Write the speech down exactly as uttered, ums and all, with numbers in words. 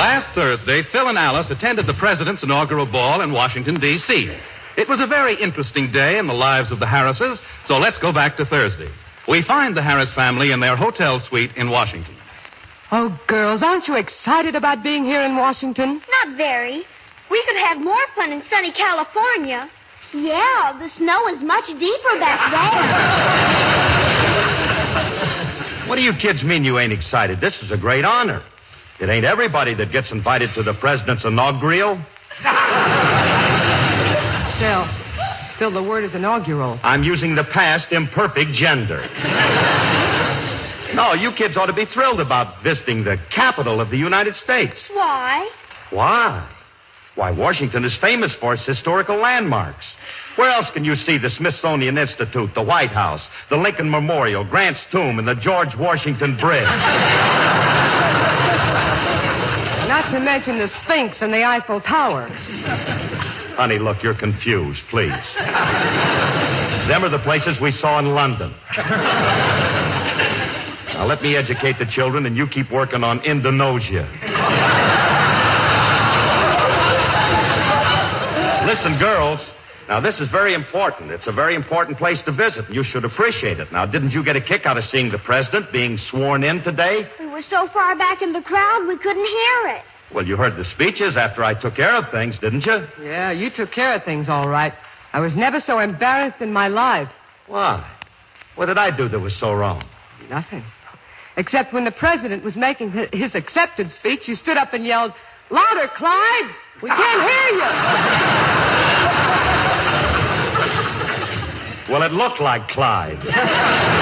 Last Thursday, Phil and Alice attended the President's inaugural ball in Washington, D C It was a very interesting day in the lives of the Harrises, so let's go back to Thursday. We find the Harris family in their hotel suite in Washington. Oh, girls, aren't you excited about being here in Washington? Not very. We could have more fun in sunny California. Yeah, the snow is much deeper back there. What do you kids mean you ain't excited? This is a great honor. It ain't everybody that gets invited to the President's inaugural. Phil, Phil, the word is inaugural. I'm using the past imperfect gender. No, you kids ought to be thrilled about visiting the capital of the United States. Why? Why? Why, Washington is famous for its historical landmarks. Where else can you see the Smithsonian Institute, the White House, the Lincoln Memorial, Grant's Tomb, and the George Washington Bridge? Not to mention the Sphinx and the Eiffel Tower. Honey, look, you're confused, please. Them are the places we saw in London. Now, let me educate the children, and you keep working on Indonesia. Listen, girls. Now, this is very important. It's a very important place to visit, and you should appreciate it. Now, didn't you get a kick out of seeing the president being sworn in today? We were so far back in the crowd, we couldn't hear it. Well, you heard the speeches after I took care of things, didn't you? Yeah, you took care of things all right. I was never so embarrassed in my life. Why? What did I do that was so wrong? Nothing. Except when the president was making his acceptance speech, you stood up and yelled, "Louder, Clyde! We can't hear you!" Well, it looked like Clyde.